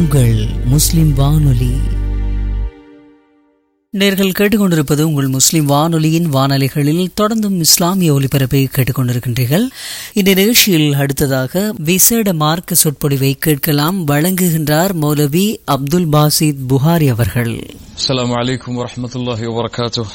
உங்கள் முஸ்லிம் வானொலி. நேர்கள் கேட்டுக்கொண்டிருப்பது உங்கள் முஸ்லிம் வானொலியின் வானொலிகளில் தொடர்ந்தும் இஸ்லாமிய ஒலிபரப்பை கேட்டுக்கொண்டிருக்கின்றீர்கள். இந்த நிகழ்ச்சியில் அடுத்ததாக விசேட மார்க்க சொற்பொழிவை கேட்கலாம். வழங்குகின்றார் மௌலவி அப்துல் பாசித் புகாரி அவர்கள். அஸ்ஸலாமு அலைக்கும் வரஹ்மத்துல்லாஹி வபரகாத்துஹு.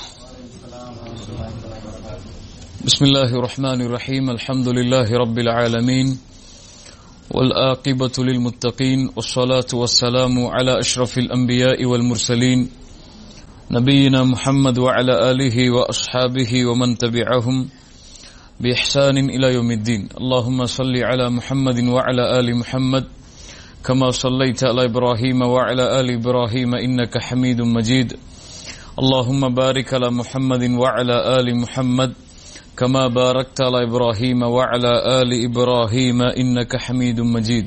பிஸ்மில்லாஹிர் ரஹ்மானிர் ரஹீம். அல்ஹம்துலில்லாஹி ரப்பில் ஆலமீன். والآقبة للمتقين والصلاة والسلام على أشرف الأنبياء والمرسلين نبينا محمد وعلى آله وأصحابه ومن تبعهم بإحسان إلى يوم الدين. اللهم صل على محمد وعلى آل محمد كما صليت على إبراهيم وعلى آل إبراهيم إنك حميد مجيد. اللهم بارك على محمد وعلى آل محمد كما باركت على إبراهيم وعلى آل إبراهيم إنك حميد مجيد.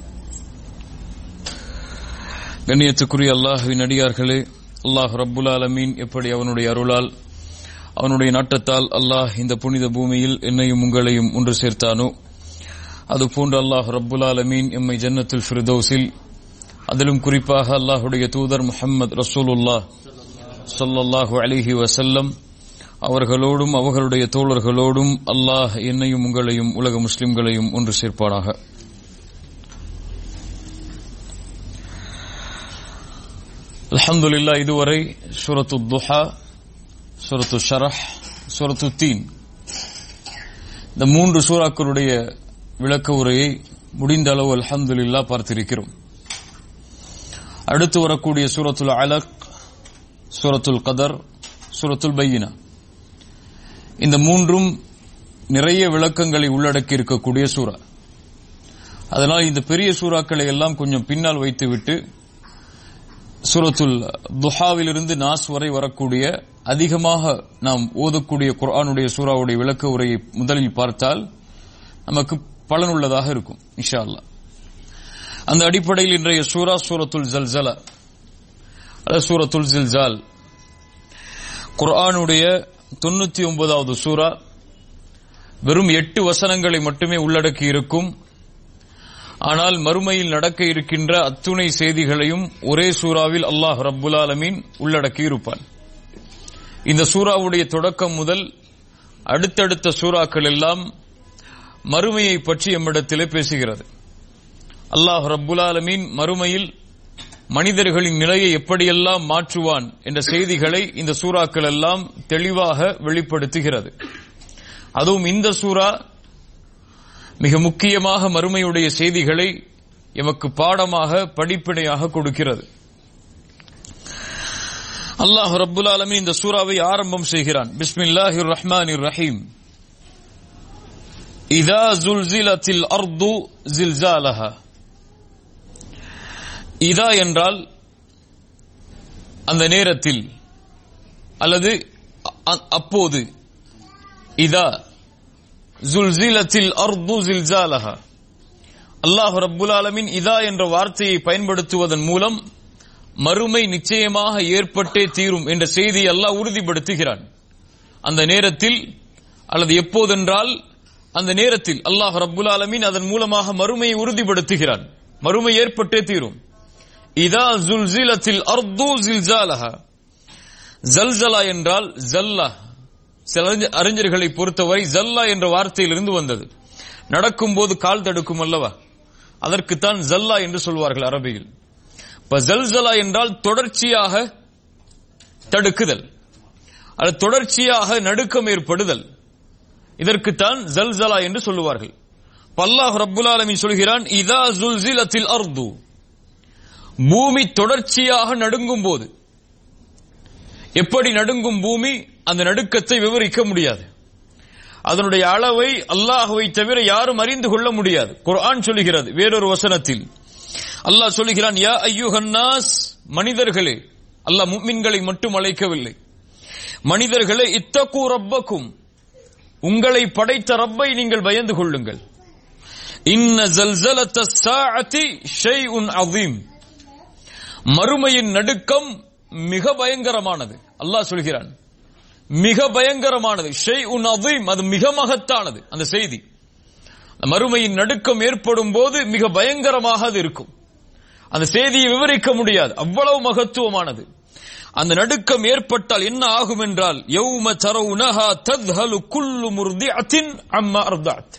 கண்ணியத்துக்குரிய அல்லாஹ்வின் அடியார்களே, அல்லாஹ் ரப்புல் ஆலமீன் எப்படி அவனுடைய அருளால் அவனுடைய நாட்டத்தால் அல்லாஹ் இந்த புனித பூமியில் என்னையும் உங்களையும் ஒன்று சேர்த்தானோ, அதுபோன்று அல்லாஹ் ரப்புல் ஆலமீன் எம்மை ஜன்னத்துல் ஃபிர்தௌஸில், அதிலும் குறிப்பாக அல்லாஹுடைய தூதர் முஹம்மது ரசூலுல்லாஹ் ஸல்லல்லாஹு அலைஹி வஸல்லம் அவர்களோடும் அவர்களுடைய தோழர்களோடும் அல்லாஹ் என்னையும் உங்களையும் உலக முஸ்லிம்களையும் ஒன்று சேர்ப்பானாக. அல்ஹம்துலில்லாஹ், இதுவரை சூரத்து துஹா, சூரத்து ஷரஹ், சூரத்து தீன், இந்த 3 சூறாக்களுடைய விளக்க உரையை முடிந்த அளவு அல்ஹம்துலில்லாஹ் பார்த்திருக்கிறோம். அடுத்து வரக்கூடிய சூரத்துல் அலக், சூரத்துல் கதர், சூரத்துல் பையினா, இந்த 3ம் நிறைய விளக்கங்களை உள்ளடக்கி இருக்கக்கூடிய சூரா. அதனால் இந்த பெரிய சூறாக்களை எல்லாம் கொஞ்சம் பின்னால் வைத்துவிட்டு சூரத்துல் துஹாவிலிருந்து நாஸ் வரை வரக்கூடிய அதிகமாக நாம் ஓதக்கூடிய குர்ஆனுடைய சூறாவுடைய விளக்க உரையை முதலில் பார்த்தால் நமக்கு பலனுள்ளதாக இருக்கும் இன்ஷா அல்லாஹ். அந்த அடிப்படையில் இன்றைய சூரா சூரத்துல் ஜல்சலா, சூரத்துல் ஜில்சால், குர்ஆனுடைய 99வது சூரா. வெறும் 8 வசனங்களை மட்டுமே உள்ளடக்கி இருக்கும். ஆனால் மறுமையில் நடக்க இருக்கின்ற அத்துணை செய்திகளையும் ஒரே சூறாவில் அல்லாஹ் ரப்புல் ஆலமீன் உள்ளடக்கி இருப்பான். இந்த சூறாவுடைய தொடக்கம் முதல் அடுத்தடுத்த சூறாக்கள் எல்லாம் மறுமையை பற்றி எம்மிடத்திலே பேசுகிறது. அல்லாஹ் ரப்புல் ஆலமீன் மறுமையில் மனிதர்களின் நிலையை எப்படியெல்லாம் மாற்றுவான் என்ற செய்திகளை இந்த சூறாக்கள் எல்லாம் தெளிவாக வெளிப்படுத்துகிறது. அதுவும் இந்த சூரா மிக முக்கியமாக மறுமையுடைய செய்திகளை எமக்கு பாடமாக படிப்பினையாக கொடுக்கிறது. அல்லாஹ் ரப்புல் ஆலமீன் இந்த சூராவை ஆரம்பம் செய்கிறான். பிஸ்மில்லாஹிர் ரஹ்மானிர் ரஹீம். இதா ஸுல்ஸிலத்தில் அர்து ஸில்ஸாலஹா. இதா என்றால் அந்த நேரத்தில் அல்லது அப்போது. இதா ஸுல்ஸிலத்தில் அர்து ஸில்ஸாலஹா. அல்லாஹ் ரப்புல் ஆலமீன் இதா என்ற வார்த்தையை பயன்படுத்துவதன் மூலம் மறுமை நிச்சயமாக ஏற்பட்டே தீரும் என்ற செய்தியை அல்லாஹ் உறுதிப்படுத்துகிறான். அந்த நேரத்தில் அல்லது எப்போதென்றால் அந்த நேரத்தில் அல்லாஹ் ரப்புல் ஆலமீன் அதன் மூலமாக மறுமையை உறுதிப்படுத்துகிறான். மறுமை ஏற்பட்டே தீரும். இதா ஸுல்ஸிலத்தில் அர்து ஸில்ஸாலஹா. ஜல்ஸலா என்றால் ஜல்லா. சில அறிஞர்களை பொறுத்தவரை ஜல்லா என்ற வார்த்தையிலிருந்து வந்தது. நடக்கும்போது கால் தடுக்கும் அல்லவா, அதற்குத்தான் ஜல்லா என்று சொல்வார்கள் அரபியில். இப்ப ஜல்ஸலா என்றால் தொடர்ச்சியாக தடுக்குதல், அது தொடர்ச்சியாக நடுக்கம் ஏற்படுதல், இதற்குத்தான் ஜல்ஸலா என்று சொல்லுவார்கள். அல்லாஹ் ரப்புல் ஆலமீன் சொல்கிறான், இதா ஸுல்ஸிலத்தில் அர்து. பூமி தொடர்ச்சியாக நடுங்கும் போது. எப்படி நடுங்கும் பூமி, அந்த நடுக்கத்தை விவரிக்க முடியாது. அதனுடைய அளவை அல்லாஹ்வை தவிர யாரும் அறிந்து கொள்ள முடியாது. குர்ஆன் சொல்கிறது வேறொரு வசனத்தில். அல்லாஹ் சொல்கிறான், யா அய்யுஹன் நாஸ், மனிதர்களே. அல்லாஹ் முஃமின்களை மட்டும் அழைக்கவில்லை. மனிதர்களே, இத்தகு ரப்பக்கும், உங்களை படைத்த ரப்பை நீங்கள் பயந்து கொள்ளுங்கள். இன்ன ஸல்ஸலத்தஸ் ஸாஅத்தி ஷைஉன் அஸீம். மறுமையின் நடுக்கம் மிக பயங்கரமானது. அல்லாஹ் சொல்கிறான் மிக பயங்கரமானது. ஷைஉன் அஸீம், அது மிக மகத்தானது. அந்த செய்தி மறுமையின் நடுக்கம் ஏற்படும் போது மிக பயங்கரமாக அது இருக்கும். அந்த செய்தியை விவரிக்க முடியாது, அவ்வளவு மகத்துவமானது. அந்த நடுக்கம் ஏற்பட்டால் என்ன ஆகும் என்றால், யௌம தரவுனஹா தத்ஹலு குல்லு முர்திஅத்தின் அம்மா அர்தஅத்.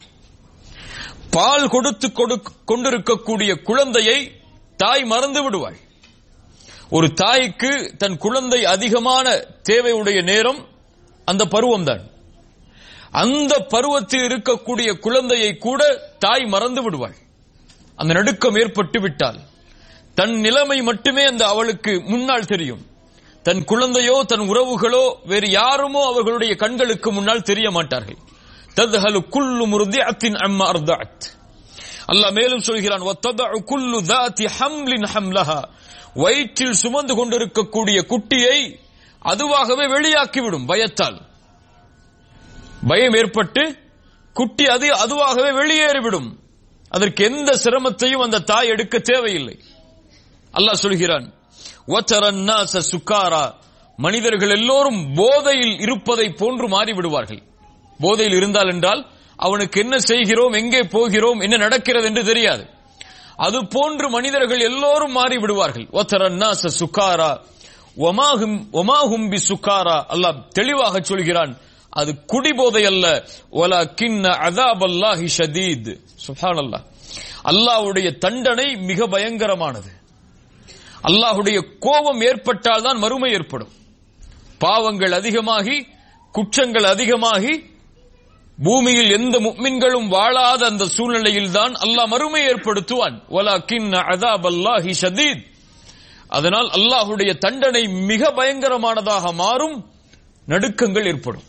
பால் கொடுத்து கொண்டிருக்கக்கூடிய குழந்தையை தாய் மறந்து விடுவாள். ஒரு தாய்க்கு தன் குழந்தை அதிகமான தேவையுடைய நேரம் அந்த பருவம்தான். அந்த பருவத்தில் இருக்கக்கூடிய குழந்தையை கூட தாய் மறந்து விடுவாள். அந்த நடுக்கம் ஏற்பட்டு விட்டால் தன் நிலைமை மட்டுமே அந்த அவளுக்கு முன்னால் தெரியும். தன் குழந்தையோ தன் உறவுகளோ வேறு யாருமோ அவர்களுடைய கண்களுக்கு முன்னால் தெரிய மாட்டார்கள். தத்ஹலு குல்லு முர்திஅத்தின் அம்மா அர்தஅத். அல்லாஹ் மேலும் சொல்கிறான், வத்ததஉ குல்லு தாத்தி ஹம்லின் ஹம்லஹா. வயிற்றில் சுமந்து கொண்டிருக்கக்கூடிய குட்டியை அதுவாகவே வெளியாக்கிவிடும். பயத்தால் பயம் ஏற்பட்டு குட்டி அதுவாகவே வெளியேறிவிடும். அதற்கு எந்த சிரமத்தையும் அந்த தாய் எடுக்க தேவையில்லை. அல்லாஹ் சொல்கிறான், வதரன்னாஸ சுகாரா. மனிதர்கள் எல்லோரும் போதையில் இருப்பதை போன்று மாறிவிடுவார்கள். போதையில் இருந்தால் என்றால் அவனுக்கு என்ன செய்கிறோம், எங்கே போகிறோம், என்ன நடக்கிறது என்று தெரியாது. அது போன்று மனிதர்கள் எல்லோரும் மாறிவிடுவார்கள். வதரன்னாஸ சுகாரா வமாஹும் பிசுகாரா. அல்லாஹ் தெளிவாக சொல்கிறான், அது குடிபோதை அல்ல. வலக்கின்ன அஸாபல்லாஹி ஷதீத். சுப்ஹானல்லாஹ். அல்லாஹ்வுடைய தண்டனை மிக பயங்கரமானது. அல்லாஹ்வுடைய கோபம் ஏற்பட்டால் தான் மறுமை ஏற்படும். பாவங்கள் அதிகமாகி குற்றங்கள் அதிகமாகி பூமியில் எந்த முஃமின்களும் வாழாத அந்த சூழ்நிலையில் தான் அல்லாஹ் மறுமை ஏற்படுத்துவான். வலக்கின்ன அஸாபல்லாஹி ஷதீத். அதனால் அல்லாஹ்வுடைய தண்டனை மிக பயங்கரமானதாக மாறும். நடுக்கங்கள் ஏற்படும்.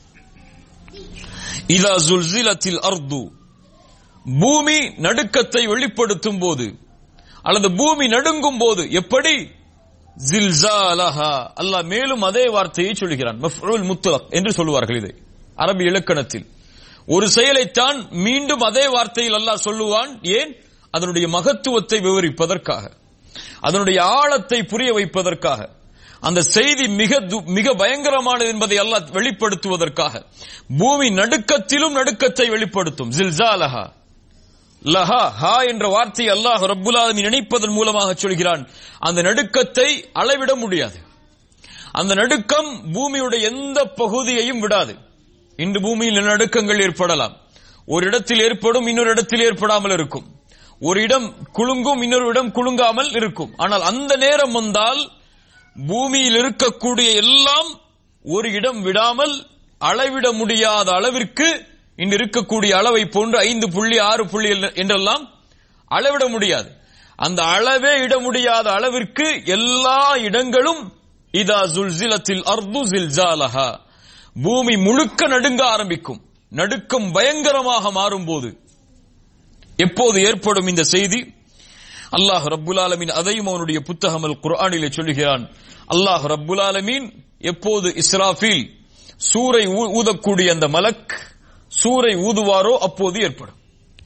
இதா ஸுல்ஸிலத்தில் அர்து. பூமி நடுக்கத்தை வெளிப்படுத்தும் போது அல்லது பூமி நடுங்கும் போது எப்படி? ஜில்ஸாலஹா. அல்லாஹ் மேலும் அதே வார்த்தையை சொல்கிறான். மஃஊல் முத்லக் என்று சொல்வார்கள் இதை அரபி இலக்கணத்தில். ஒரு செயலைத்தான் மீண்டும் அதே வார்த்தையில் அல்லாஹ் சொல்லுவான். ஏன்? அதனுடைய மகத்துவத்தை விவரிப்பதற்காக, அதனுடைய ஆழத்தை புரிய வைப்பதற்காக, அந்த செய்தி மிக பயங்கரமானது என்பதை அல்லாஹ் வெளிப்படுத்துவதற்காக. பூமி நடுக்கத்திலும் நடுக்கத்தை வெளிப்படுத்தும். ஜில்ஸாலஹா. லஹா ஹா என்ற வார்த்தையை அல்லாஹ் ரப்புல் ஆலமீன் நினைப்பதன் மூலமாக சொல்கிறான். அந்த நடுக்கத்தை அளவிட முடியாது. அந்த நடுக்கம் பூமியுடைய எந்த பகுதியையும் விடாது. இன்று பூமியில் நடுக்கங்கள் ஏற்படலாம். ஒரு இடத்தில் ஏற்படும், இன்னொரு இடத்தில் ஏற்படாமல் இருக்கும். ஒரு இடம் குலுங்கும், இன்னொரு இடம் குலுங்காமல் இருக்கும். ஆனால் அந்த நேரம் வந்தால் பூமியில் இருக்கக்கூடிய எல்லாம் ஒரு இடம் விடாமல் அளவிட முடியாத அளவிற்கு இன்று இருக்கக்கூடிய அளவை போன்று 5 புள்ளி 6 புள்ளி என்றெல்லாம் அளவிட முடியாது. அந்த அளவே இட முடியாத அளவிற்கு எல்லா இடங்களும் இதா ஸுல்ஸிலத்தில் அர்து ஸில்ஸாலஹா. பூமி முழுக்க நடுங்க ஆரம்பிக்கும். நடுக்கம் பயங்கரமாக மாறும்போது எப்போது ஏற்படும் இந்த செய்தி? அல்லாஹ் ரப்புல் ஆலமீன் அதையும் அவனுடைய புத்தகம் அல் குர்ஆனிலே சொல்லுகிறான். அல்லாஹ் ரப்புல் ஆலமீன் எப்போது இஸ்ராஃபீல் சூரை ஊதக்கூடிய அந்த மலக் சூரை ஊதுவாரோ அப்போது ஏற்படும்.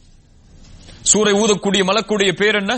சூரை ஊதக்கூடிய மலக்குடைய பேர் என்ன?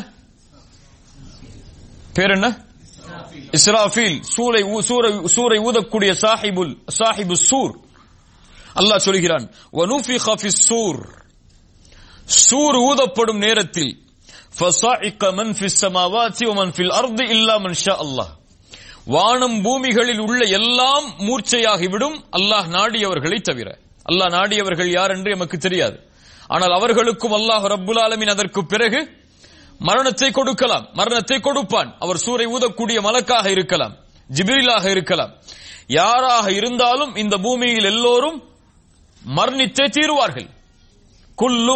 இஸ்ராஃபீல். சூரை ஊதக்கூடிய சாஹிபு சூர். அல்லாஹ் சொல்கிறான், வனுஃபிக ஃபிஸ் சூர். சூர் ஊதப்படும் நேரத்தில் ஃபஸாஇக மன் ஃபிஸ் ஸமாவாதி வ மன் ஃபில் அர்தி இல்லா மன் ஷா அல்லாஹ். வானம் பூமிகளில் உள்ள எல்லாம் மூர்ச்சையாகிவிடும், அல்லாஹ் நாடியவர்களை தவிர. அல்லாஹ் நாடியவர்கள் யார் என்று நமக்கு தெரியாது. ஆனால் அவர்களுக்கும் அல்லாஹ் ரப்புல் ஆலமீன் அதற்கு பிறகு மரணத்தை கொடுக்கலாம், மரணத்தை கொடுப்பான். அவர் சூரை ஊதக்கூடிய மலக்காக இருக்கலாம், ஜிப்ரீலாக இருக்கலாம். யாராக இருந்தாலும் இந்த பூமியில் எல்லோரும் மரணித்தே தீருவார்கள். குல்லு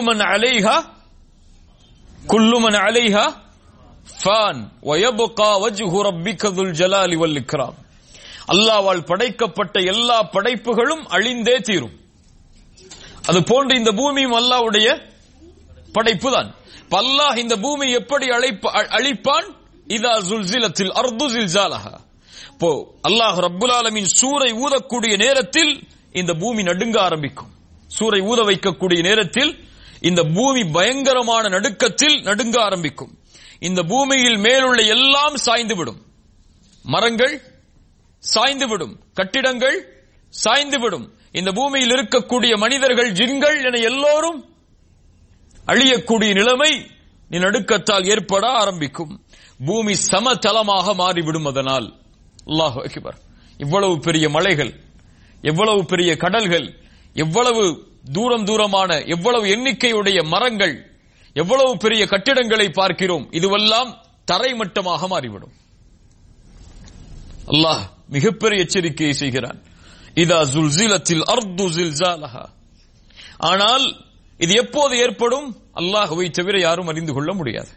மன் அலைஹா ஃபான் வயப்கா வஜ்ஹு ரப்பிக துல் ஜலாலி வல் இக்ராம். அல்லாஹ்வால் படைக்கப்பட்ட எல்லா படைப்புகளும் அழிந்தே தீரும். அது போன்று இந்த பூமியும் அல்லாஹ்வுடைய படைப்பு தான். அல்லாஹ் இந்த பூமி எப்படி அழிப்பான்? இதா ஸுல்ஸிலத்தில் அர்து ஸில்ஸாலஹா. இப்போ அல்லாஹ் ரப்புல் ஆலமீன் சூரை ஊதக்கூடிய நேரத்தில் இந்த பூமி நடுங்க ஆரம்பிக்கும். சூரை ஊத வைக்கக்கூடிய நேரத்தில் இந்த பூமி பயங்கரமான நடுக்கத்தில் நடுங்க ஆரம்பிக்கும். இந்த பூமியில் மேலுள்ள எல்லாம் சாய்ந்துவிடும். மரங்கள் சாய்ந்துவிடும், கட்டிடங்கள் சாய்ந்துவிடும். இந்த பூமியில் இருக்கக்கூடிய மனிதர்கள், ஜின்கள் என எல்லோரும் அழியக்கூடிய நிலைமை நிலநடுக்கத்தால் ஏற்பட ஆரம்பிக்கும். பூமி சமதளமாக மாறிவிடும். அதனால் அல்லாஹு அக்பர், இவ்வளவு பெரிய மலைகள், எவ்வளவு பெரிய கடல்கள், எவ்வளவு தூரமான எவ்வளவு எண்ணிக்கையுடைய மரங்கள், எவ்வளவு பெரிய கட்டிடங்களை பார்க்கிறோம். இதுவெல்லாம் தரைமட்டமாக மாறிவிடும். அல்லாஹ் மிகப்பெரிய எச்சரிக்கையை செய்கிறான். இதா ஜுல்சிலத்தில் அர்து ஜில்சாலஹா. ஆனால் இது எப்போது ஏற்படும்? அல்லாஹ்வை தவிர யாரும் அறிந்து கொள்ள முடியாது.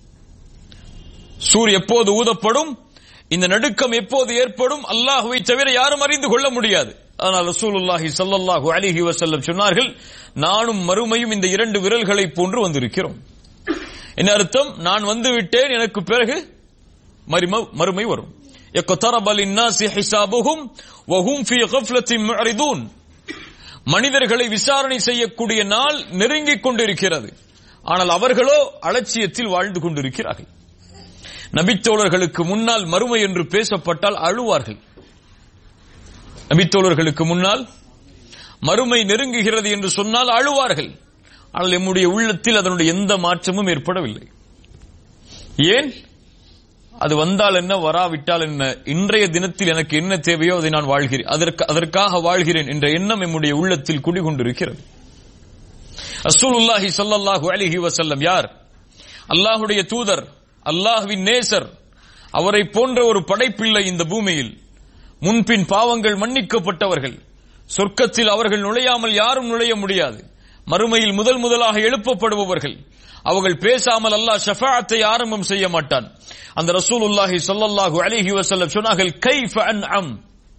சூர் எப்போது ஊதப்படும், இந்த நடுக்கம் எப்போது ஏற்படும், அல்லாஹ்வை தவிர யாரும் அறிந்து கொள்ள முடியாது. ஆனால் ரசூலுல்லாஹி ஸல்லல்லாஹு அலைஹி வஸல்லம் சொன்னார்கள், நானும் மறுமையும் இந்த இரண்டு விரல்களை போன்று வந்திருக்கிறோம். என்ன அர்த்தம்? நான் வந்துவிட்டேன், எனக்கு பிறகு மறுமை வரும். இக்தரப லின்னாஸி ஹிசாபுஹும் வஹும் ஃபீ கஃப்லத்தின் முஅரிதூன். மனிதர்களை விசாரணை செய்யக்கூடிய நாள் நெருங்கிக் கொண்டிருக்கிறது. ஆனால் அவர்களோ அலட்சியத்தில் வாழ்ந்து கொண்டிருக்கிறார்கள். நபித்தோழர்களுக்கு முன்னால் மறுமை என்று பேசப்பட்டால் அழுவார்கள். நபித்தோழர்களுக்கு முன்னால் மறுமை நெருங்குகிறது என்று சொன்னால் அழுவார்கள். ஆனால் நம்முடைய உள்ளத்தில் அதனுடைய எந்த மாற்றமும் ஏற்படவில்லை. ஏன்? அது வந்தால் என்ன, வராவிட்டால் என்ன, இன்றைய தினத்தில் எனக்கு என்ன தேவையோ அதை நான் வாழ்கிறேன், அதற்காக வாழ்கிறேன் என்ற எண்ணம் நம்முடைய உள்ளத்தில் குடிகொண்டிருக்கிறது. ரசூலுல்லாஹி ஸல்லல்லாஹு அலைஹி வஸல்லம் யார்? அல்லாஹ்வுடைய தூதர், அல்லாஹ்வின் நேசர். அவரை போன்ற ஒரு படைப்பில்லை இந்த பூமியில். முன்பின் பாவங்கள் மன்னிக்கப்பட்டவர்கள். சொர்க்கத்தில் அவர்கள் நுழையாமல் யாரும் நுழைய முடியாது. மறுமையில் முதலாக எழுப்பப்படுபவர்கள். அவர்கள் பேசாமல் அல்லாஹ் ஷஃபாஅத்தை ஆரம்பம் செய்ய மாட்டான். அந்த ரசூலுல்லாஹி ஸல்லல்லாஹு அலைஹி வஸல்லம் சொன்னார்கள், கைஃப அன்அம்,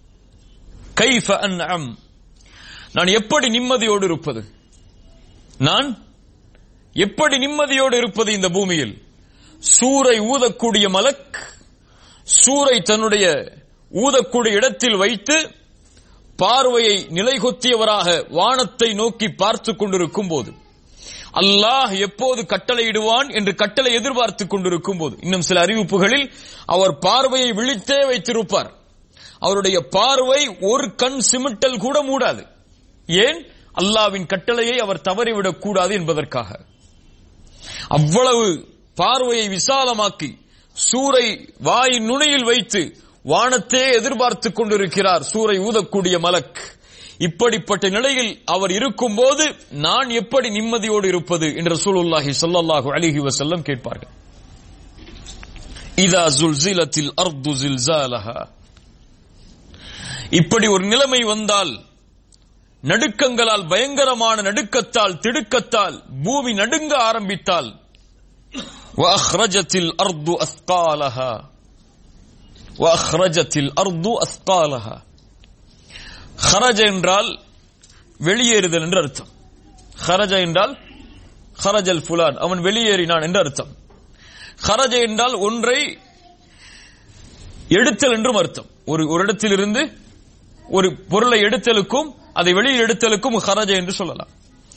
கைஃப அன்அம். நான் எப்படி நிம்மதியோடு இருப்பது? நான் எப்படி நிம்மதியோடு இருப்பது இந்த பூமியில்? சூரை ஊதக்கூடிய மலக் சூரை தன்னுடைய ஊதக்கூடிய இடத்தில் வைத்து பார்வையை நிலைகொத்தியவராக வானத்தை நோக்கி பார்த்துக் கொண்டிருக்கும் போது, அல்லாஹ் எப்போது கட்டளையிடுவான் என்று கட்டளை எதிர்பார்த்துக் கொண்டிருக்கும் போது, இன்னும் சில அறிவிப்புகளில் அவர் பார்வையை விழித்தே வைத்திருப்பார். அவருடைய பார்வை ஒரு கண் சிமிட்டல் கூட மூடாது. ஏன்? அல்லாஹ்வின் கட்டளையை அவர் தவறிவிடக் கூடாது என்பதற்காக. அவ்வளவு பார்வையை விசாலமாக்கி சூரை வாயின் நுனியில் வைத்து வானத்தே எதிர்பார்த்துக் கொண்டிருக்கிறார் சூரை ஊதக்கூடிய மலக். இப்படிப்பட்ட நிலையில் அவர் இருக்கும் போது நான் எப்படி நிம்மதியோடு இருப்பது என்று ரசூலுல்லாஹி ஸல்லல்லாஹு அலைஹி வஸல்லம் கேட்பார்கள். இதா ஜுல்சிலத்தில் அர்து ஜில்சாலஹா. இப்படி ஒரு நிலைமை வந்தால், நடுக்கங்களால், பயங்கரமான நடுக்கத்தால், திடுக்கத்தால் பூமி நடுங்க ஆரம்பித்தால், வஅக்ரஜத்தில் அர்து அஸ்காலஹா, வஅக்ரஜத்தில் அர்து அஸ்காலஹா. ஹரஜ என்றால் வெளியேறுதல் என்று அர்த்தம். ஹரஜ என்றால் ஹரஜல் ஃபுலான், அவன் வெளியேறினான் என்று அர்த்தம். ஹரஜ என்றால் ஒன்றை எடுத்தல் என்றும் அர்த்தம். ஒரு இடத்திலிருந்து ஒரு பொருளை எடுத்தலுக்கும் அதை வெளியில் எடுத்தலுக்கும் ஹரஜ என்று சொல்லலாம்.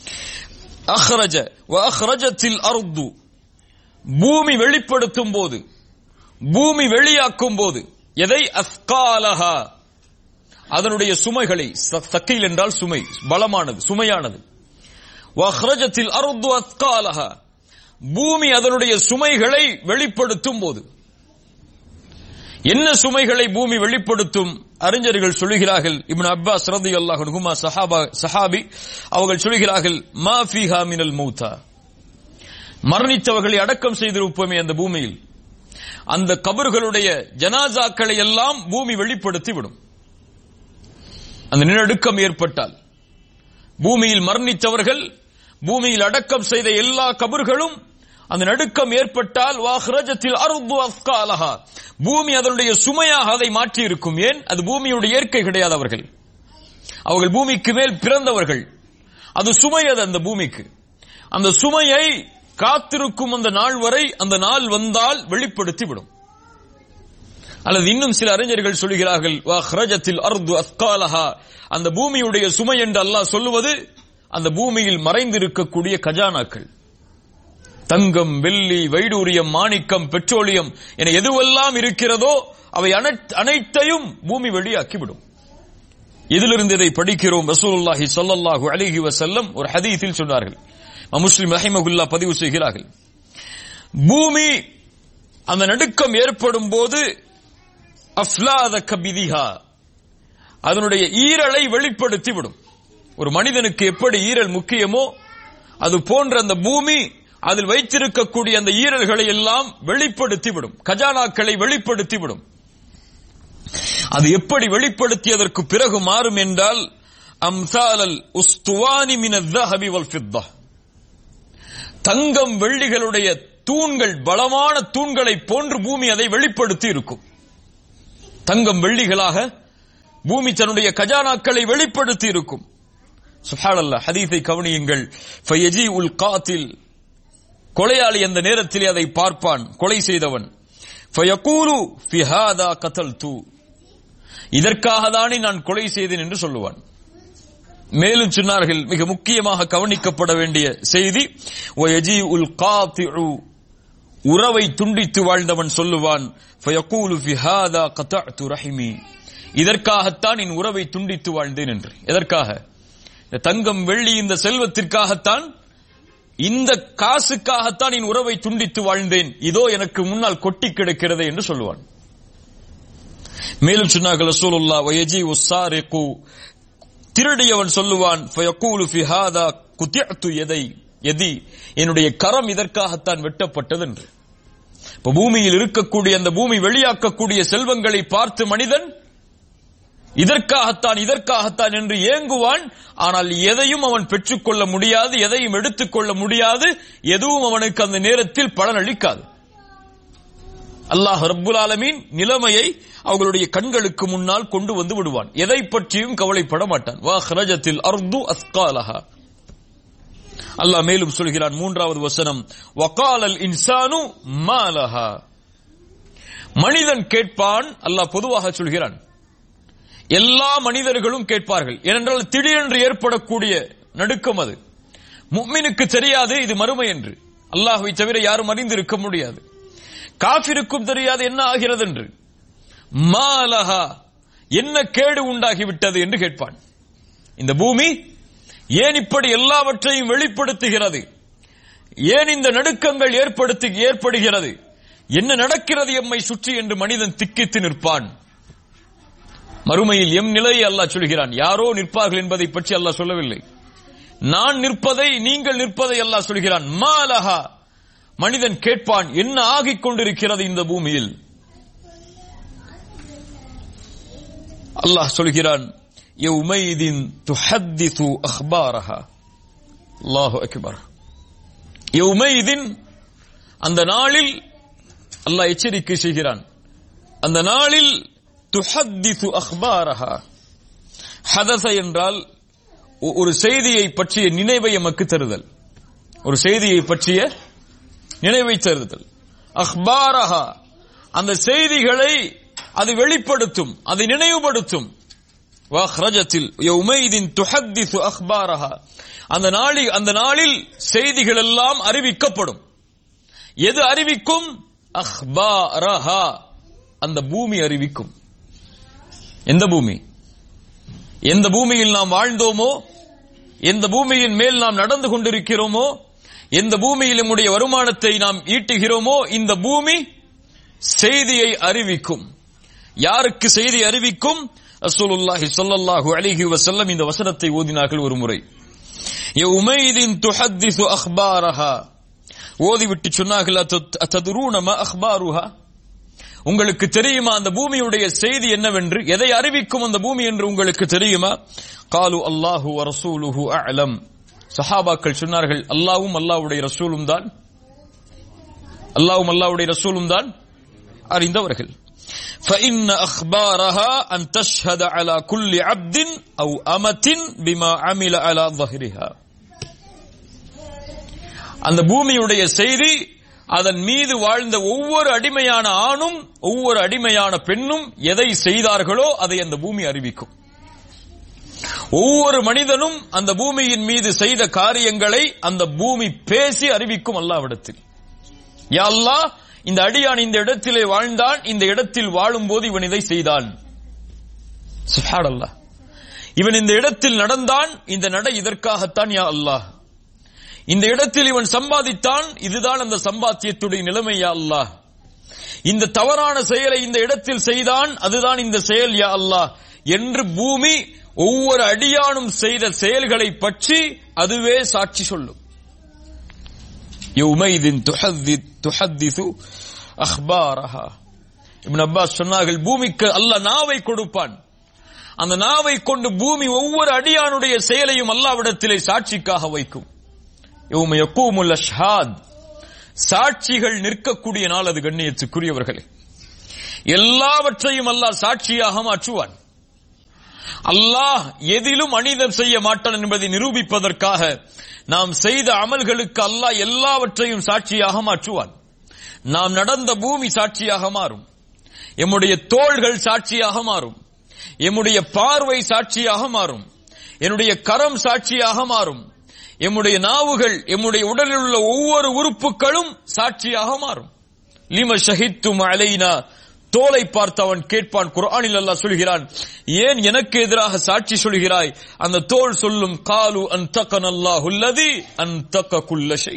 அஹ்ரஜ வஅக்ரஜத்தில் அர்து. பூமி வெளிப்படுத்தும் போது, பூமி வெளியாக்கும் போது எதை? அஸ்காலஹா, அதனுடைய சுமைகளை. சக்கீல் என்றால் சுமை, பலமானது, சுமையானது. வஅக்ரஜத்தில் அர்து அஸ்காலஹா, பூமி அதனுடைய சுமைகளை வெளிப்படுத்தும் போது. என்ன சுமைகளை பூமி வெளிப்படுத்தும்? அறிஞர்கள் சொல்கிறார்கள், இப்னு அப்பாஸ் ரலியல்லாஹு அன்ஹுமா சஹாபி, அவர்கள் சொல்கிறார்கள், மா ஃபீஹா மினல் மௌதா, மரணித்தவர்களை அடக்கம் செய்திருப்போமே அந்த பூமியில், அந்த கபர்களுடைய ஜனாசாக்களை எல்லாம் பூமி வெளிப்படுத்தி விடும். அந்த நிலநடுக்கம் ஏற்பட்டால் பூமியில் மரணித்தவர்கள், பூமியில் அடக்கம் செய்த எல்லா கபர்களும் அந்த நடுக்கம் ஏற்பட்டால் வஅக்ரஜத்தில் அர்து அஸ்காலஹா, பூமி அதனுடைய சுமையாக அதை மாற்றி இருக்கும். ஏன்? அது பூமியுடைய இயற்கை கிடையாது. அவர்கள் பூமிக்கு மேல் பிறந்தவர்கள். அது சுமை, அது அந்த பூமிக்கு. அந்த சுமையை காத்திருக்கும் அந்த நாள் வரை, அந்த நாள் வந்தால் வெளிப்படுத்தி விடும். அல்லது இன்னும் சில அறிஞர்கள் சொல்கிறார்கள், வஅக்ரஜத்தில் அர்து அஸ்காலஹா, அந்த பூமியுடைய சுமை என்று அல்லாஹ் சொல்லுவது அந்த பூமியில் மறைந்திருக்கக்கூடிய கஜானாக்கள், தங்கம், வெள்ளி, வைடூரியம், மாணிக்கம், பெட்ரோலியம் என எதுவெல்லாம் இருக்கிறதோ அவை அனைத்தையும் பூமி வெளியாக்கிவிடும். இதிலிருந்து இதை படிக்கிறோம். ரசூலுல்லாஹி ஸல்லல்லாஹு அலைஹி வஸல்லம் ஒரு ஹதீஸில் சொன்னார்கள், முஸ்லிம் ரஹிமஹுல்லாஹ் பதிவு செய்கிறார்கள், பூமி அந்த நடுக்கம் ஏற்படும் போது அஃப்லாத கபிதிஹா, அதனுடைய ஈரலை வெளிப்படுத்தி விடும். ஒரு மனிதனுக்கு எப்படி ஈரல் முக்கியமோ அது போன்ற அந்த பூமி அதில் வைத்திருக்கக்கூடிய அந்த ஈரல்களை எல்லாம் வெளிப்படுத்திவிடும், கஜானாக்களை வெளிப்படுத்திவிடும். அது எப்படி வெளிப்படுத்தியதற்கு பிறகு மாறும் என்றால் அம்சாலல் உஸ்துவானி மினல் ذهب والفضة, தங்கம் வெள்ளிகளுடைய தூண்கள், பலமான தூண்களை போன்று பூமி அதை வெளிப்படுத்தி இருக்கும். தங்கம் வெள்ளிகளாக பூமி தன்னுடைய கஜானாக்களை வெளிப்படுத்தி இருக்கும். சுப்ஹானல்லாஹ், ஹதீஸை கவனியுங்கள். ஃபயஜீஉல் காத்தில், கொலையாளி அந்த நேரத்தில் அதை பார்ப்பான், கொலை செய்தவன். ஃபயகூலு ஃபி ஹாதா கதல்து, இதற்காக தானே நான் கொலை செய்தேன் என்று சொல்லுவான். மேலும் சொன்னார்கள், மிக முக்கியமாக கவனிக்கப்பட வேண்டிய செய்தி, வயஜீஉல் காத்திஉ, உறவை துண்டித்து வாழ்ந்தவன் சொல்லுவான், ஃபயகூலு ஃபி ஹாதா கதஅது ரஹிமி, இதற்காகத்தான் என் உறவை துண்டித்து வாழ்ந்தேன் என்று. எதற்காக? இந்த தங்கம் வெள்ளி இந்த செல்வத்திற்காகத்தான், இந்த காசுக்காகத்தான் என் உறவை துண்டித்து வாழ்ந்தேன், இதோ எனக்கு முன்னால் கொட்டி கிடக்கிறது என்று சொல்லுவான். மேலும் சொன்னார்கள் ரசூலுல்லாஹ், வயஜீஉ ஸாரிகு, திருடியவன் சொல்லுவான், ஃபயகூலு ஃபி ஹாதா குதிஅது யதி, என்னுடைய கரம் இதற்காகத்தான் வெட்டப்பட்டது என்று. இப்ப பூமியில் இருக்கக்கூடிய அந்த பூமி வெளியாக்கக்கூடிய செல்வங்களை பார்த்து மனிதன் இதற்காகத்தான் என்று ஏங்குவான். ஆனால் எதையும் அவன் பெற்றுக்கொள்ள முடியாது, எதையும் எடுத்துக்கொள்ள முடியாது, எதுவும் அவனுக்கு அந்த நேரத்தில் பலனளிக்காது. அல்லாஹ் ரப்புல் ஆலமீன் நிலைமையை அவர்களுடைய கண்களுக்கு முன்னால் கொண்டு வந்து விடுவான். எதை பற்றியும் கவலைப்பட மாட்டான். வஅக்ரஜத்தில் அர்து அஸ்காலஹா, அல்லாஹ் மேலும் சொல்கிறான், 3வது வசனம், வகாலல் இன்சானு மாலஹா, மனிதன் கேட்பான். அல்லாஹ் பொதுவாக சொல்கிறான், எல்லா மனிதர்களும் கேட்பார்கள். ஏனென்றால் திடீரென்று ஏற்படக்கூடிய நடுக்கம் அது. முஃமினுக்கு தெரியாது இது மறுமை என்று, அல்லாஹ்வை தவிர யாரும் அறிந்திருக்க முடியாது. காஃபிருக்கும் தெரியாது என்ன ஆகிறது என்று. மாலஹா, என்ன கேடு உண்டாகிவிட்டது என்று கேட்பான். இந்த பூமி ஏன் இப்படி எல்லாவற்றையும் வெளிப்படுத்துகிறது? ஏன் இந்த நடுக்கங்கள் ஏற்படுகிறது? என்ன நடக்கிறது எம்மை சுற்றி என்று மனிதன் திக்கித்து நிற்பான். மறுமையில் எம் நிலையை அல்லாஹ் சொல்கிறான். யாரோ நிற்பார்கள் என்பதை பற்றி அல்லாஹ் சொல்லவில்லை. நான் நிற்பதை, நீங்கள் நிற்பதை அல்லாஹ் சொல்கிறான். மாலஹா, மனிதன் கேட்பான், என்ன ஆகிக் கொண்டிருக்கிறது இந்த பூமியில்? அல்லாஹ் சொல்கிறான், யௌமைதின் துஹத்திசு அக்பாரஹா. அல்லாஹு அக்பர். யௌமைதின், அந்த நாளில் அல்லாஹ் எச்சரிக்கை செய்கிறான். அந்த நாளில் துஹத்திசு அக்பாரஹா. ஹதஸ என்றால் ஒரு செய்தியை பற்றிய நினைவை எமக்கு தருதல், ஒரு செய்தியை பற்றிய நினைவை தருதல். அக்பாரஹா, அந்த செய்திகளை அது வெளிப்படுத்தும், அதை நினைவுபடுத்தும். வஅக்ரஜத்தில் யௌமைதின் துஹத்திசு அக்பாரஹா, அந்த நாளில் செய்திகள் எல்லாம் அறிவிக்கப்படும். எது அறிவிக்கும்? அக்பாரஹா, அந்த பூமி அறிவிக்கும். எந்த பூமி? எந்த பூமியில் நாம் வாழ்ந்தோமோ, எந்த பூமியின் மேல் நாம் நடந்து கொண்டிருக்கிறோமோ, எந்த பூமியில் நம்முடைய வருமானத்தை நாம் ஈட்டுகிறோமோ, இந்த பூமி செய்தியை அறிவிக்கும். யாருக்கு செய்தி அறிவிக்கும்? ரசூலுல்லாஹி ஸல்லல்லாஹு அலைஹி வஸல்லம் இந்த வசனத்தை ஓதினார்கள் ஒரு முறை. யௌமைதின் துஹத்திசு அக்பாரஹா, ஓதிவிட்டு சொன்னார்கள், அத்ததுரூன மா அக்பாருஹா, உங்களுக்கு தெரியுமா அந்த பூமியுடைய செய்தி என்னவென்று? எதை அறிவிக்கும் அந்த பூமி என்று உங்களுக்கு தெரியுமா? காலு அல்லாஹு வ ரசூலுஹு அஅலம், சஹாபாக்கள் சொன்னார்கள், அல்லாஹ்வும் அல்லாஹ்வுடைய ரசூலும் தான், அல்லாஹ்வும் அல்லாஹ்வுடைய ரசூலும் தான் அறிந்தவர்கள். فإن أخبارها أن تشهد على كل عبد أو أمة بما عمل على ظهرها. அந்த பூமியுடைய செய்தி அதன் மீது வாழ்ந்த ஒவ்வொரு அடிமையான ஆணும் ஒவ்வொரு அடிமையான பெண்ணும் எதை செய்தார்களோ அதை அந்த பூமி அறிவிக்கும். ஒவ்வொரு மனிதனும் அந்த பூமியின் மீது செய்த காரியங்களை அந்த பூமி பேசி அறிவிக்கும் அல்லாஹ்விடத்தில். யா அல்லாஹ், இந்த அடியான் இந்த இடத்திலே வாழ்ந்தான், இந்த இடத்தில் வாழும் போது இவன் இதை செய்தான். சுப்ஹானல்லாஹ். இவன் இந்த இடத்தில் நடந்தான், இந்த நடை இதற்காகத்தான் யா அல்லாஹ். இந்த இடத்தில் இவன் சம்பாதித்தான், இதுதான் அந்த சம்பாத்தியத்துடைய நிலைமை யா அல்லாஹ். இந்த தவறான செயலை இந்த இடத்தில் செய்தான், அதுதான் இந்த செயல் யா அல்லாஹ் என்று பூமி ஒவ்வொரு அடியானும் செய்த செயல்களை பற்றி அதுவே சாட்சி சொல்லும். யௌமைதின் துஹத்திசு அக்பாரஹா. இப்னு அப்பாஸ் சொன்னார்கள், பூமிக்கு அல்லாஹ் நாவை கொடுப்பான். அந்த நாவை கொண்டு பூமி ஒவ்வொரு அடியானுடைய செயலையும் அல்லாஹ்விடத்திலே சாட்சிக்காக வைக்கும். யௌம யகூமுல் அஷ்ஹாத், சாட்சிகள் நிற்கக்கூடிய நாள் அது. கண்ணியத்துக்குரியவர்களே, எல்லாவற்றையும் அல்லாஹ் சாட்சியாக மாற்றுவான். அல்லாஹ் எதிலும் அநீதம் செய்ய மாட்டான் என்பதை நிரூபிப்பதற்காக நாம் செய்த அமல்களுக்கு அல்லாஹ் எல்லாவற்றையும் சாட்சியாக மாற்றுவான். நாம் நடந்த பூமி சாட்சியாக மாறும், எம்முடைய தோள்கள் சாட்சியாக மாறும், எம்முடைய பார்வை சாட்சியாக மாறும், என்னுடைய கரம் சாட்சியாக மாறும், எம்முடைய நாவுகள், எம்முடைய உடலில் உள்ள ஒவ்வொரு உறுப்புகளும் சாட்சியாக மாறும். லிம ஷஹித்தும் அலைனா, தோலை பார்த்து அவன் கேட்பான். குர்ஆனில் அல்லாஹ் சொல்கிறான், ஏன் எனக்கு எதிராக சாட்சி சொல்கிறாய்? அந்த தோல் சொல்லும், காலு அன்தகனல்லாஹு அல்லதி அன்தக குல்ல ஷை.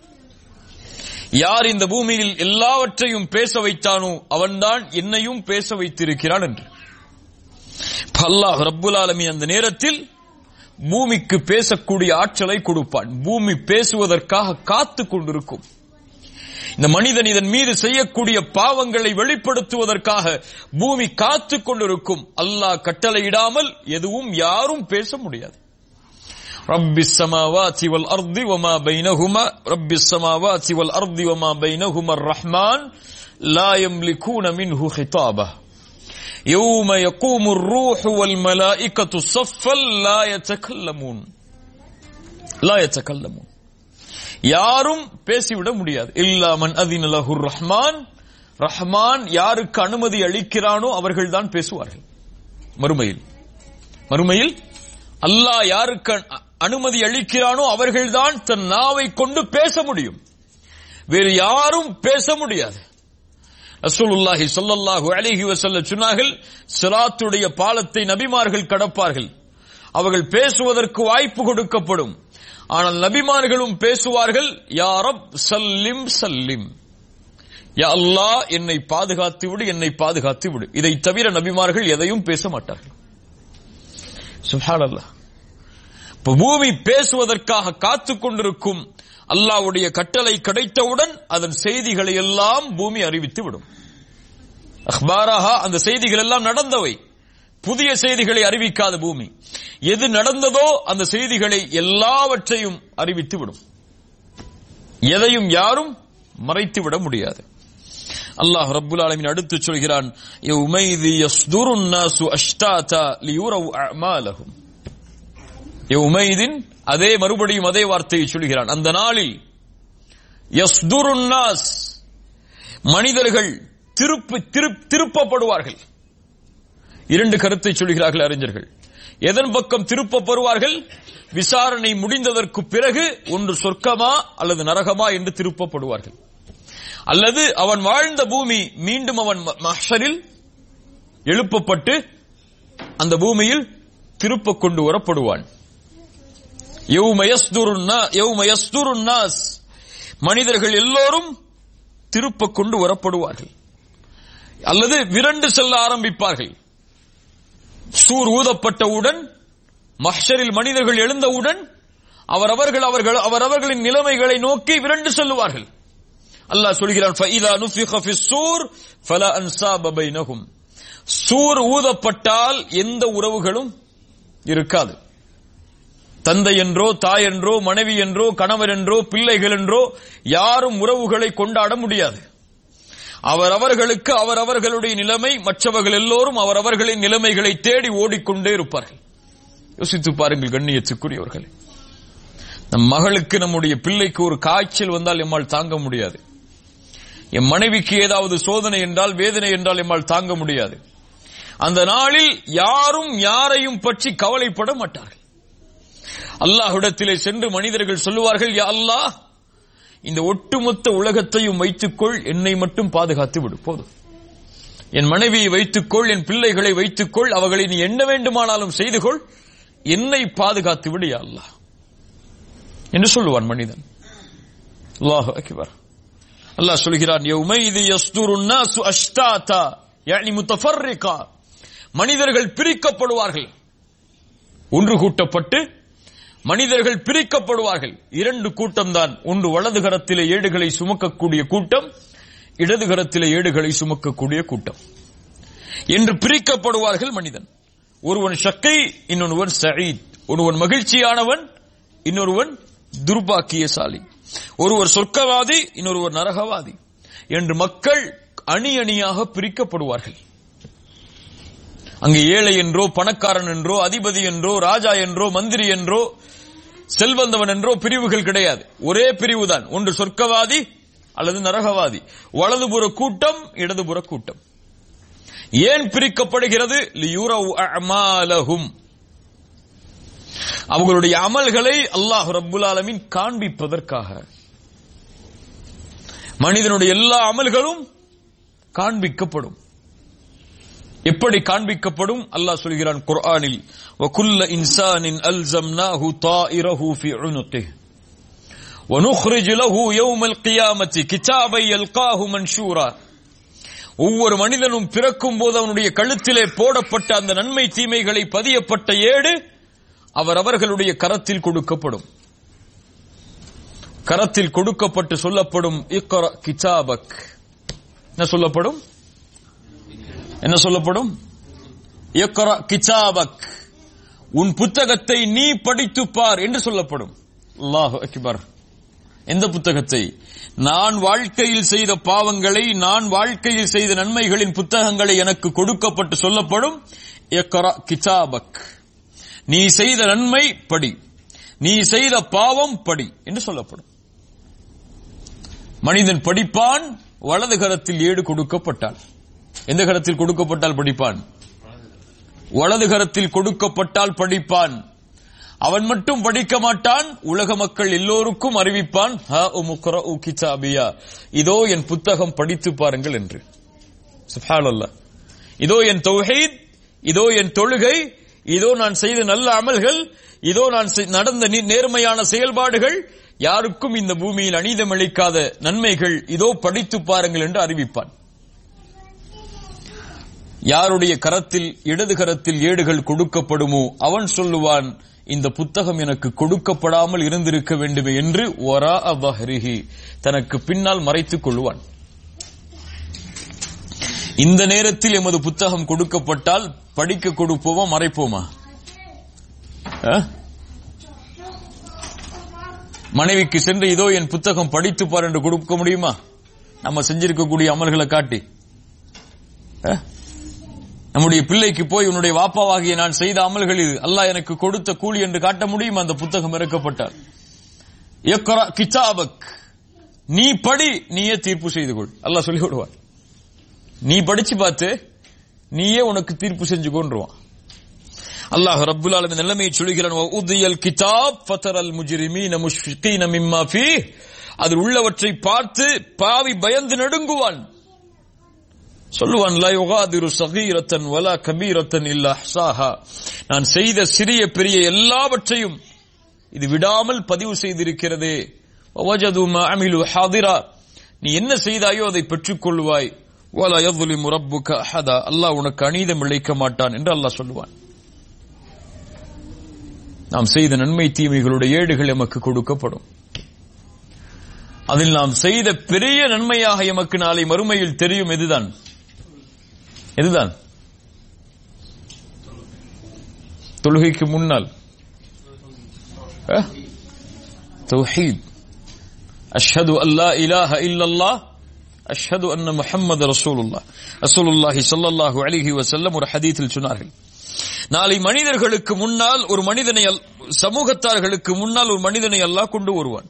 யார் இந்த பூமியில் எல்லாவற்றையும் பேச வைத்தானோ அவன்தான் என்னையும் பேச வைத்திருக்கிறான் என்று. அல்லாஹ் ரப்புல் ஆலமீன் அந்த நேரத்தில் பூமிக்கு பேசக்கூடிய ஆற்றலை கொடுப்பான். பூமி பேசுவதற்காக காத்து கொண்டிருக்கும். இந்த மனிதன் இதன் மீது செய்யக்கூடிய பாவங்களை வெளிப்படுத்துவதற்காக பூமி காத்து கொண்டிருக்கும். அல்லாஹ் கட்டளையிடாமல் எதுவும் யாரும் பேச முடியாது. ரப்பிஸ் ஸமாவாதி வல் அர்தி வமா பைனஹுமா ரப்பிஸ் ஸமாவாதி வல் அர்தி வமா பைனஹுமா அர்-ரஹ்மான் லா யம்லிகூன மின்ஹு ஹிதாபா யௌம யகூமுர் ரூஹு வல் மலாயிகத்து ஸஃபல் லா யதகல்லமூன். யாரும் பேசிவிட முடியாது. இல்லா மன் அதின லஹுர் ரஹ்மான், ரஹ்மான் யாருக்கு அனுமதி அளிக்கிறானோ அவர்கள்தான் பேசுவார்கள். மறுமையில் அல்லாஹ் யாருக்கு அனுமதி அளிக்கிறானோ அவர்கள்தான் தன் நாவை கொண்டு பேச முடியும். வேறு யாரும் பேச முடியாது. ரசூலுல்லாஹி ஸல்லல்லாஹு அலைஹி வஸல்லம் சொன்னார்கள், ஸிராத்துடைய பாலத்தை நபிமார்கள் கடப்பார்கள். அவர்கள் பேசுவதற்கு வாய்ப்பு கொடுக்கப்படும். ஆனால் நபிமார்களும் பேசுவார்கள், யா ரப் சல்லிம் சல்லிம், யா அல்லாஹ் என்னை பாதுகாத்து விடு, என்னை பாதுகாத்து விடு. இதை தவிர நபிமார்கள் எதையும் பேச மாட்டார்கள். சுப்ஹானல்லாஹ். பூமி பேசுவதற்காக காத்துக் கொண்டிருக்கும். அல்லாஹ்வுடைய கட்டளை கிடைத்தவுடன் அதன் செய்திகளை எல்லாம் பூமி அறிவித்து விடும். அக்பாரஹா, அந்த செய்திகள் எல்லாம் நடந்தவை, புதிய செய்திகளை அறிவிக்காத பூமி. எது நடந்ததோ அந்த செய்திகளை எல்லாவற்றையும் அறிவித்து விடும். எதையும் யாரும் மறைத்துவிட முடியாது. அல்லாஹ் ரப்புல் ஆலமீன் அடுத்து சொல்கிறான், யௌமைதி யஸ்துருன் நாசு அஷ்தாதா லியுரவு அஅமாலஹும். யௌமைதின், அதே மறுபடியும் அதே வார்த்தையை சொல்கிறான். அந்த நாளில் யஸ்துருன் நாஸ், மனிதர்கள் திருப்பப்படுவார்கள். இரண்டு கருத்தை சொல்கிறார்கள் அறிஞர்கள். எதன் பக்கம் திருப்பப்படுவார்கள்? விசாரணை முடிந்ததற்கு பிறகு ஒன்று சொர்க்கமா அல்லது நரகமா என்று திருப்பப்படுவார்கள். அல்லது அவன் வாழ்ந்த பூமி மீண்டும் அவன் மஹ்ஷரில் எழுப்பப்பட்டு அந்த பூமியில் திருப்ப கொண்டு வரப்படுவான். யௌம யஸ்துருன் நாஸ், மனிதர்கள் எல்லோரும் திருப்ப கொண்டு வரப்படுவார்கள். அல்லது விரண்டு செல்ல ஆரம்பிப்பார்கள். சூர் ஊதப்பட்டவுடன், மஹ்ஷரில் மனிதர்கள் எழுந்தவுடன் அவரவர்களின் நிலைமைகளை நோக்கி விரண்டு செல்லுவார்கள். அல்லாஹ் சொல்கிறான், ஃபஇதா நுஃபிக ஃபிஸ்-சூர் ஃபலா அன்சாப பைனஹும். சூர் ஊதப்பட்டால் எந்த உறவுகளும் இருக்காது. தந்தை என்றோ, தாய் என்றோ, மனைவி என்றோ, கணவர் என்றோ, பிள்ளைகள் என்றோ யாரும் உறவுகளை கொண்டாட முடியாது. அவரவர்களுக்கு அவரவர்களுடைய நிலைமை, மற்றவர்கள் எல்லோரும் அவரவர்களின் நிலைமைகளை தேடி ஓடிக்கொண்டே இருப்பார்கள். யோசித்து பாருங்கள் கண்ணியத்துக்குரியவர்களே, நம் மகளுக்கு, நம்முடைய பிள்ளைக்கு ஒரு காய்ச்சல் வந்தால் எம்மால் தாங்க முடியாது. என் மனைவிக்கு ஏதாவது சோதனை என்றால், வேதனை என்றால் எம்மால் தாங்க முடியாது. அந்த நாளில் யாரும் யாரையும் பற்றி கவலைப்பட மாட்டார்கள். அல்லாஹ்விடத்திலே சென்று மனிதர்கள் சொல்லுவார்கள், யா அல்லாஹ், இந்த ஒட்டுமொத்த உலகத்தையும் வைத்துக்கொள், என்னை மட்டும் பாதுகாத்து விடு, போதும். என் மனைவியை வைத்துக்கொள், என் பிள்ளைகளை வைத்துக்கொள், அவர்களை நீ என்ன வேண்டுமானாலும் செய்து கொள், என்னை பாதுகாத்து விடு யா அல்லாஹ். என்று சொல்லுவான் மனிதன். அல்லாஹு அக்பர். அல்லாஹ் சொல்கிறான், யௌமைதி யஸ்துருன் நாசு அஷ்தாதா யானி முத்தஃபர்ரிகா. மனிதர்கள் பிரிக்கப்படுவார்கள், ஒன்று கூட்டப்பட்டு மனிதர்கள் பிரிக்கப்படுவார்கள். இரண்டு கூட்டம்தான், ஒன்று வலது கரத்திலே ஏடுகளை சுமக்கக்கூடிய கூட்டம், இடது கரத்திலே ஏடுகளை சுமக்கக்கூடிய கூட்டம் என்று பிரிக்கப்படுவார்கள் மனிதன். ஒருவன் ஷக்கை, இன்னொருவன் சயீத். ஒருவன் மகிழ்ச்சியானவன், இன்னொருவன் துர்பாக்கியசாலி. ஒருவர் சொர்க்கவாதி, இன்னொருவர் நரகவாதி என்று மக்கள் அணி அணியாக பிரிக்கப்படுவார்கள். அங்கு ஏழை என்றோ, பணக்காரன் என்றோ, அதிபதி என்றோ, ராஜா என்றோ, மந்திரி என்றோ, செல்வந்தவன் என்றோ பிரிவுகள் கிடையாது. ஒரே பிரிவுதான், ஒன்று சொர்க்கவாதி அல்லது நரகவாதி. வலதுபுற கூட்டம், இடதுபுற கூட்டம். ஏன் பிரிக்கப்படுகிறது? லியுரவு அஅமாலஹும். அவர்களுடைய அமல்களை அல்லாஹ் ரப்புல் ஆலமீன் காண்பிப்பதற்காக. மனிதனுடைய எல்லா அமல்களும் காண்பிக்கப்படும். எப்படி காண்பிக்கப்படும்? அல்லாஹ் சொல்கிறான் குர்ஆனில், வகுல்ல இன்சானின் அல்ஸம்னாஹு தாயிரஹு ஃபி உனுகிஹி வனுக்ரிஜு லஹு யௌமல் கியாமத்தி கிதாபை யல்காஹு மன்ஷூரா. ஒவ்வொரு மனிதனும் பிறக்கும் போது அவனுடைய கழுத்திலே போடப்பட்ட அந்த நன்மை தீமைகளை பதியப்பட்ட ஏடு அவர்களுடைய கரத்தில் கொடுக்கப்படும். கரத்தில் கொடுக்கப்பட்டு சொல்லப்படும், இக்ரா கிதாபக். என்ன சொல்லப்படும்? என்ன சொல்லப்படும்? இக்ரா கிதாபக், உன் புத்தகத்தை நீ படித்துப் பார் என்று சொல்லப்படும். அல்லாஹு அக்பர். எந்த புத்தகத்தை? நான் வாழ்க்கையில் செய்த பாவங்களை, நான் வாழ்க்கையில் செய்த நன்மைகளின் புத்தகங்களை எனக்கு கொடுக்கப்பட்டு சொல்லப்படும், இக்ரா கிதாபக், நீ செய்த நன்மை படி, நீ செய்த பாவம் படி என்று சொல்லப்படும். மனிதன் படிப்பான், வலது கரத்தில் ஏடு கொடுக்கப்பட்டால். எந்த கரத்தில் கொடுக்கப்பட்டால் படிப்பான்? வலது கரத்தில் கொடுக்கப்பட்டால் படிப்பான். அவன் மட்டும் படிக்க மாட்டான், உலக மக்கள் எல்லோருக்கும் அறிவிப்பான், இதோ என் புத்தகம் படித்து பாருங்கள் என்று. சுப்ஹானல்லாஹ். இதோ என் தௌஹீத், இதோ என் தொழுகை, இதோ நான் செய்த நல்ல அமல்கள், இதோ நான் நடந்த நேர்மையான செயல்பாடுகள், யாருக்கும் இந்த பூமியில் அநீதமளிக்காத நன்மைகள், இதோ படித்து பாருங்கள் என்று அறிவிப்பான். யாருடைய கரத்தில், இடது கரத்தில் ஏடுகள் கொடுக்கப்படுமோ அவன் சொல்லுவான், இந்த புத்தகம் எனக்கு கொடுக்கப்படாமல் இருந்திருக்க வேண்டுமே என்று வராஅ ظهره, தனக்கு பின்னால் மறைத்துக் கொள்வான். இந்த நேரத்தில் எமது புத்தகம் கொடுக்கப்பட்டால் படிக்க கொடுப்போமா, மறைப்போமா? மனைவிக்கு சென்று இதோ என் புத்தகம் படித்து பார் என்று கொடுக்க முடியுமா? நம்ம செஞ்சிருக்கக்கூடிய அமல்களை காட்டி. நம்முடைய பிள்ளைக்கு போய் உன்னுடைய வாப்பாவாகிய நான் செய்த அமல்கள் இது, அல்லாஹ் எனக்கு கொடுத்த கூலி என்று காட்ட முடியுமா? அந்த புத்தகம் இறக்கப்பட்டால். இக்ரா கிதாபக், நீ படி, நீயே தீர்ப்பு செய்து கொள். அல்லாஹ் சொல்லி விடுவான். நீ படிச்சு பார்த்து நீயே உனக்கு தீர்ப்பு செஞ்சு கொண்டுருவான். அல்லாஹ் ரப்புல் ஆலமீன் நிலைமையை சொல்கிறான், வஉதியல் கிதாப் ஃபதரல் முஜ்ரிமீன முஷ்ஃபிகீன மிம்மா ஃபீஹ், அதில் உள்ளவற்றை பார்த்து பாவி பயந்து நடுங்குவான். சொல்லுவான், லா யுகாதிரு ஸகீரத்தன் வலா கபீரத்தன் இல்லா அஹ்ஸாஹா, நான் செய்த சிறிய பெரிய எல்லாவற்றையும் இது விடாமல் பதிவு செய்திருக்கிறதே. வவஜது மா அமிலு ஹாதிரா, நீ என்ன செய்தாயோ அதை பெற்றுக் கொள்வாய். வலா யظ்லிமு ரப்புக அஹதா, அல்லாஹ் உனக்கு அநீதம் இழைக்க மாட்டான் என்று அல்லாஹ் சொல்லுவான். நாம் செய்த நன்மை தீமைகளுடைய ஏடுகள் எமக்கு கொடுக்கப்படும். அதில் நாம் செய்த பெரிய நன்மையாக எமக்கு நாளை மறுமையில் தெரியும். எதுதான்? எதுதான்? தொழுகைக்கு முன்னால் தௌஹீத், அஷ்ஹது அல்லா இலாஹ இல்லல்லாஹ், அஷ்ஹது அன்ன முஹம்மது ரசூலுல்லாஹ். ரசூலுல்லாஹி ஸல்லல்லாஹு அலைஹி வஸல்லம் ஒரு ஹதீஸில் சொன்னார்கள், நாளை மனிதர்களுக்கு முன்னால் ஒரு மனிதனை, சமூகத்தார்களுக்கு முன்னால் ஒரு மனிதனை அல்லாஹ் கொண்டு வருவான்.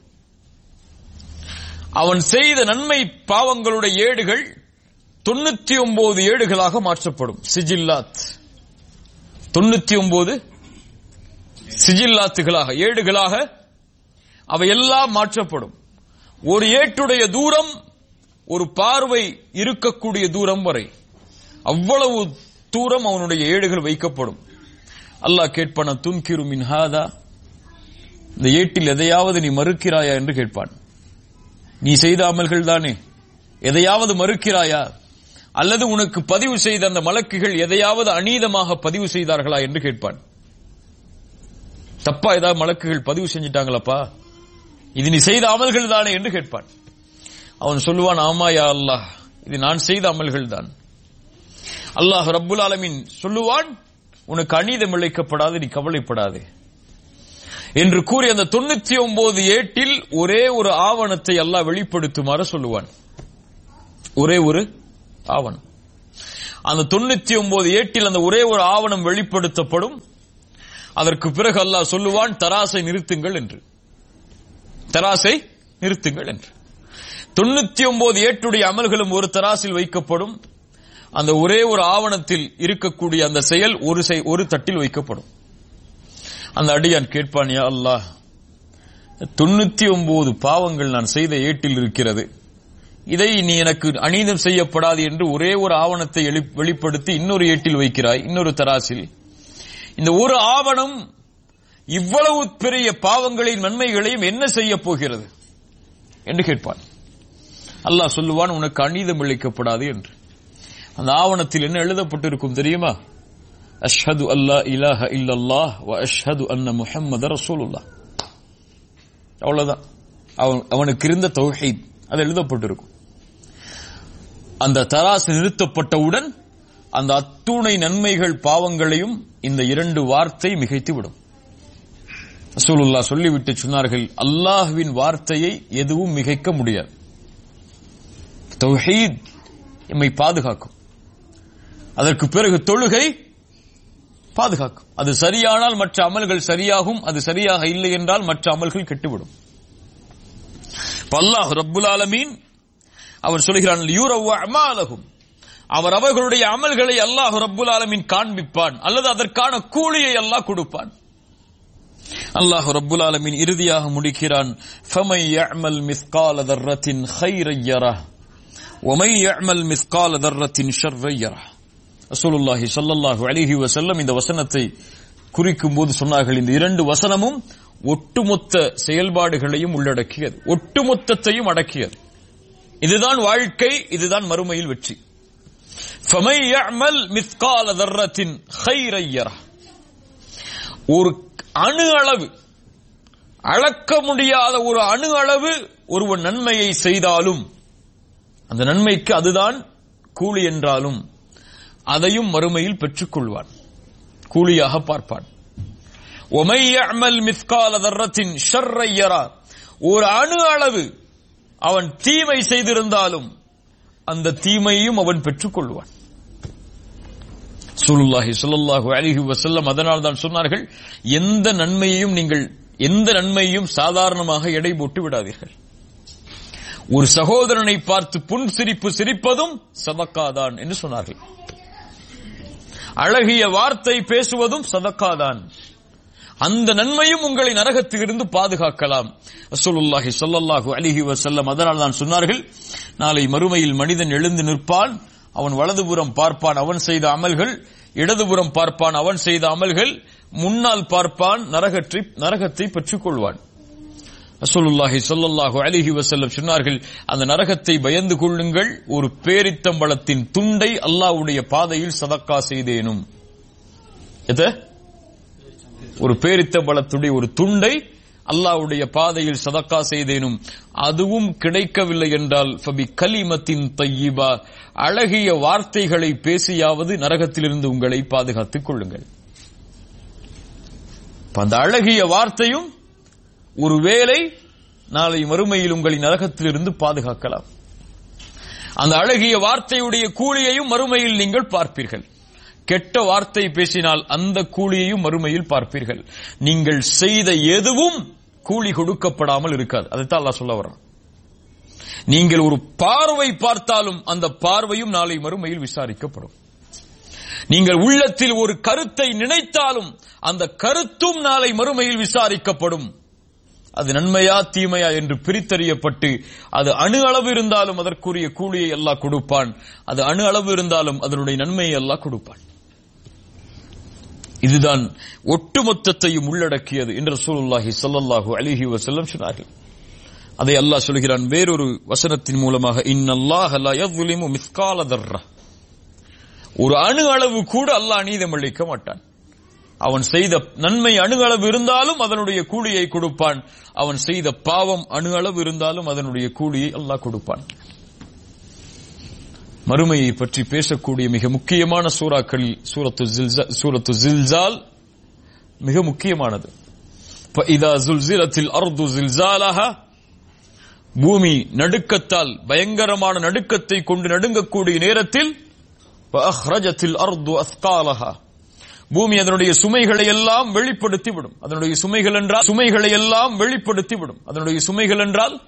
அவன் செய்த நன்மை பாவங்களுடைய ஏடுகள் 99 ஏடுகளாக மாற்றப்படும். சிஜில்லாத், 99 சிஜில்லாத்துகளாக, ஏடுகளாக அவையெல்லாம் மாற்றப்படும். ஒரு ஏட்டுடைய தூரம் ஒரு பார்வை இருக்கக்கூடிய தூரம் வரை, அவ்வளவு தூரம் அவனுடைய ஏடுகள் வைக்கப்படும். அல்லாஹ் கேட்பான, துன்கிரு மின் ஹாதா, இந்த ஏட்டில் எதையாவது நீ மறுக்கிறாயா என்று கேட்பான். நீ செய்த அமல்கள் தானே, எதையாவது மறுக்கிறாயா? அல்லது உனக்கு பதிவு செய்த அந்த மலக்குகள் எதையாவது அநீதமாக பதிவு செய்தார்களா என்று கேட்பான். தப்பா ஏதாவது மலக்குகள் பதிவு செஞ்சிட்டாங்களப்பா, இது நீ செய்த அமல்கள் தானே என்று கேட்பான். அவன் சொல்லுவான், ஆமா யா அல்லாஹ், இது நான் செய்த அமல்கள் தான். அல்லாஹ் ரப்புல் ஆலமீன் சொல்லுவான், உனக்கு அநீதம் இழைக்கப்படாது, நீ கவலைப்படாதே என்று கூறி அந்த 99 ஏட்டில் ஒரே ஒரு ஆவணத்தை அல்லாஹ் வெளிப்படுத்துமாறு சொல்லுவான். ஒரே ஒரு ஆவணம். அந்த 99 ஏட்டில் அந்த ஒரே ஒரு ஆவணம் வெளிப்படுத்தப்படும். அதற்கு பிறகு அல்லாஹ் சொல்லுவான், தராசை நிறுத்துங்கள் என்று. தராசை நிறுத்துங்கள் என்று. 99 ஏட்டுடைய அமல்களும் ஒரு தராசில் வைக்கப்படும். அந்த ஒரே ஒரு ஆவணத்தில் இருக்கக்கூடிய அந்த செயல் ஒரு தட்டில் வைக்கப்படும். அந்த அடியான் கேட்பான், யா அல்லாஹ், 99 பாவங்கள் நான் செய்த ஏட்டில் இருக்கிறது, இதை நீ எனக்கு அநீதம் செய்யப்படாது என்று ஒரே ஒரு ஆவணத்தை வெளிப்படுத்தி இன்னொரு ஏட்டில் வைக்கிறாய், இன்னொரு தராசில். இந்த ஒரு ஆவணம் இவ்வளவு பெரிய பாவங்களின் நன்மைகளையும் என்ன செய்ய போகிறது என்று கேட்பான். அல்லாஹ் சொல்லுவான், உனக்கு அநீதம் இழைக்கப்படாது என்று. அந்த ஆவணத்தில் என்ன எழுதப்பட்டிருக்கும் தெரியுமா? அஷ்ஹது அல்லா இலாஹ இல்லல்லாஹ் வ அஷ்ஹது அன்ன முஹம்மத ரசூலுல்லாஹ். அவ்வளவுதான் அவனுக்கு இருந்த தௌஹீத், அது எழுதப்பட்டிருக்கும். அந்த தராசு நிறுத்தப்பட்டவுடன் அந்த அத்துணை நன்மைகள் பாவங்களையும் இந்த 2 வார்த்தை மிகைத்துவிடும். ரசூலுல்லாஹ் சொல்லிவிட்டு சொன்னார்கள், அல்லாஹ்வின் வார்த்தையை எதுவும் மிகைக்க முடியாது. தௌஹீத் எம்மை பாதுகாக்கும். அதற்கு பிறகு தொழுகை பாதுகாக்கும். அது சரியானால் மற்ற அமல்கள் சரியாகும், அது சரியாக இல்லை என்றால் மற்ற அமல்கள் கெட்டுவிடும். அல்லாஹ் ரப்புல் ஆலமீன் அவர் சொல்கிறான், லியுரவ் அமாலஹும், அவர் அவர்களுடைய அமல்களை அல்லாஹ் ரப்புல் ஆலமீன் காண்பிப்பான், அல்லது அதற்கான கூலியை அல்லாஹ் கொடுப்பான். அல்லாஹ் ரப்புல் ஆலமீன் இறுதியாக முடிக்கிறான், ஃபமை யஅமல் மிஸ்கால தர்ரத்தின் கைரன் யரஹ் வமை யஅமல் மிஸ்கால தர்ரத்தின் ஷர்ரன் யரஹ். ரசூலுல்லாஹி ஸல்லல்லாஹு அலைஹி வஸல்லம் இந்த வசனத்தை குறிக்கும் போது சொன்னார்கள், இந்த 2 வசனமும் ஒட்டுமொத்த செயல்பாடுகளையும் உள்ளடக்கியது, ஒட்டுமொத்தத்தையும் அடக்கியது. இதுதான் வாழ்க்கை, இதுதான் மறுமையில் வெற்றி. ஃபமை யஅமல் மிஸ்கால தர்ரத்தின் கைரன் யரஹ். ஒரு அணு அளவு, அளக்க முடியாத ஒரு அணு அளவு ஒருவன் நன்மையை செய்தாலும், அந்த நன்மைக்கு அதுதான் கூலி என்றாலும் அதையும் மறுமையில் பெற்றுக் கொள்வான், கூலியாக பார்ப்பான். ஒமை யஅமல் மிஸ்கால தர்ரத்தின் ஷர்ரன் யரஹ். ஒரு அணு அளவு அவன் தீமை செய்திருந்தாலும் அந்த தீமையும் அவன் பெற்றுக் கொள்வான். ரசூலுல்லாஹி ஸல்லல்லாஹு அலைஹி வஸல்லம் அதனால் தான் சொன்னார்கள், எந்த நன்மையையும் சாதாரணமாக எடை போட்டு விடாதீர்கள். ஒரு சகோதரனை பார்த்து புன் சிரிப்பு சிரிப்பதும் சதக்காதான் என்று சொன்னார்கள். அழகிய வார்த்தை பேசுவதும் சதக்காதான். அந்த நன்மையும் உங்களை நரகத்திலிருந்து பாதுகாக்கலாம். ரசூலுல்லாஹி ஸல்லல்லாஹு அலைஹி வஸல்லம் அதனால் தான் சொன்னார்கள், நாளை மறுமையில் மனிதன் எழுந்து நிற்பான், அவன் வலதுபுறம் பார்ப்பான் அவன் செய்த அமல்கள், இடதுபுறம் பார்ப்பான் அவன் செய்த அமல்கள், முன்னால் பார்ப்பான் நரகத்தை பெற்றுக் கொள்வான். ரசூலுல்லாஹி ஸல்லல்லாஹு அலைஹி வஸல்லம் சொன்னார்கள், அந்த நரகத்தை பயந்து கொள்ளுங்கள், ஒரு பேரித்தம்பழத்தின் துண்டை அல்லாஹ்வுடைய பாதையில் சதக்கா செய்தேனும். ஒரு பேரித்தம்பழத்துடைய ஒரு துண்டை அல்லாஹ்வுடைய பாதையில் சதக்கா செய்தேனும், அதுவும் கிடைக்கவில்லை என்றால் ஃபபி கலிமத்தின் தய்யிபா, அழகிய வார்த்தைகளை பேசியாவது நரகத்திலிருந்து உங்களை பாதுகாத்துக் கொள்ளுங்கள். அந்த அழகிய வார்த்தையும் ஒருவேளை நாளை மறுமையில் உங்களை நரகத்திலிருந்து பாதுகாக்கலாம். அந்த அழகிய வார்த்தையுடைய கூலியையும் மறுமையில் நீங்கள் பார்ப்பீர்கள். கெட்ட வார்த்தை பேசினால் அந்த கூலியையும் மறுமையில் பார்ப்பீர்கள். நீங்கள் செய்த எதுவும் கூலி கொடுக்கப்படாமல் இருக்காது. அதைத்தான் அல்லாஹ் சொல்ல வர்றான். நீங்கள் ஒரு பார்வை பார்த்தாலும் அந்த பார்வையும் நாளை மறுமையில் விசாரிக்கப்படும். நீங்கள் உள்ளத்தில் ஒரு கருத்தை நினைத்தாலும் அந்த கருத்தும் நாளை மறுமையில் விசாரிக்கப்படும். அது நன்மையா தீமையா என்று பிரித்தறியப்பட்டு, அது அணு அளவு இருந்தாலும் அதற்குரிய கூலியை அல்லாஹ் கொடுப்பான், அது அணு அளவு இருந்தாலும் அதனுடைய நன்மையை அல்லாஹ் கொடுப்பான். இதுதான் ஒட்டுமொத்தத்தையும் உள்ளடக்கியது என்று ரசூலுல்லாஹி ஸல்லல்லாஹு அலைஹி வஸல்லம் சொன்னார்கள். அதை அல்லாஹ் சொல்கிறான் வேறொரு வசனத்தின் மூலமாக, இன்னல்லாஹ லா யظ்லிமு மிஸ்கால தர்ரா, ஒரு அணு அளவு கூட அல்லாஹ் அநீதம் இழைக்க மாட்டான். அவன் செய்த நன்மை அணு அளவு இருந்தாலும் அதனுடைய கூலியை கொடுப்பான், அவன் செய்த பாவம் அணு அளவு இருந்தாலும் அதனுடைய கூலியை அல்லாஹ் கொடுப்பான். மறுமையை பற்றி பேசக்கூடிய மிக முக்கியமான சூறாக்களில் சூரத்து ஜில்சால் மிக முக்கியமானது. فَإِذَا زُلْزِلَتِ الْأَرْضُ زِلْزَالَهَا, பூமி நடுக்கத்தால் பயங்கரமான நடுக்கத்தை கொண்டு நடுங்கக்கூடிய நேரத்தில் فَأَخْرَجَتِ الْأَرْضُ أَثْقَالَهَا, பூமி அதனுடைய சுமைகளை எல்லாம் வெளிப்படுத்திவிடும். அதனுடைய சுமைகள் என்றால்